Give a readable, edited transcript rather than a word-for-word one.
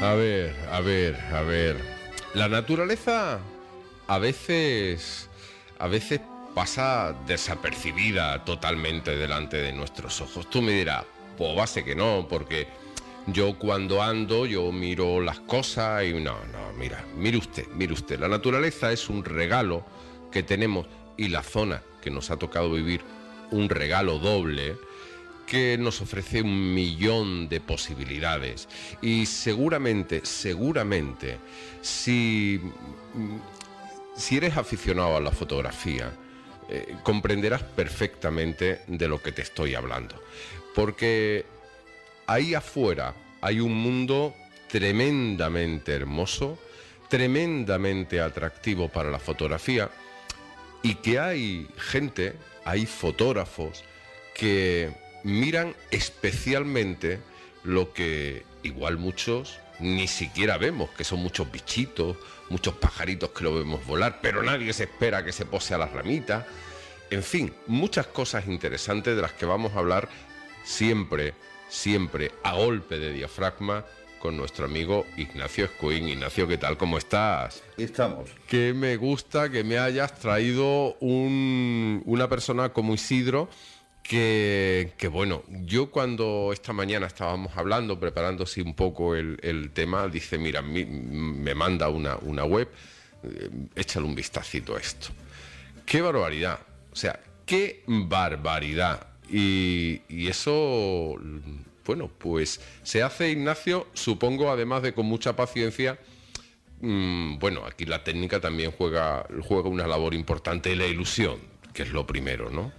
A ver, a ver, a ver. La naturaleza a veces, a veces pasa desapercibida totalmente delante de nuestros ojos. Tú me dirás, pues base que no, porque yo cuando ando, yo miro las cosas y mire usted, la naturaleza es un regalo que tenemos y la zona que nos ha tocado vivir, un regalo doble que nos ofrece un millón de posibilidades y seguramente, si eres aficionado a la fotografía, comprenderás perfectamente de lo que te estoy hablando, porque ahí afuera hay un mundo tremendamente hermoso, tremendamente atractivo para la fotografía y que hay gente, hay fotógrafos que miran especialmente lo que igual muchos ni siquiera vemos, que son muchos bichitos, muchos pajaritos que lo vemos volar, pero nadie se espera que se pose a las ramitas. En fin, muchas cosas interesantes de las que vamos a hablar siempre a golpe de diafragma con nuestro amigo Ignacio Escuín. Ignacio, ¿qué tal? ¿Cómo estás? Estamos. Que me gusta que me hayas traído una persona como Isidro, que bueno, yo cuando esta mañana estábamos hablando, preparándose un poco el tema, dice, mira, me manda una web, échale un vistacito a esto. ¡Qué barbaridad! O sea, ¡qué barbaridad! Y eso, bueno, pues se hace, Ignacio, supongo, además de con mucha paciencia. Bueno, aquí la técnica también juega una labor importante y la ilusión, que es lo primero, ¿no?